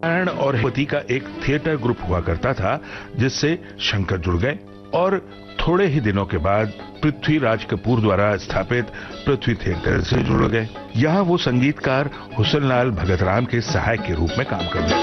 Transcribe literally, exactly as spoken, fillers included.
नारायण और पति का एक थिएटर ग्रुप हुआ करता था, जिससे शंकर जुड़ गए और थोड़े ही दिनों के बाद पृथ्वीराज कपूर द्वारा स्थापित पृथ्वी थिएटर से जुड़ गए। यहाँ वो संगीतकार हुसनलाल भगत राम के सहायक के रूप में काम कर रहे।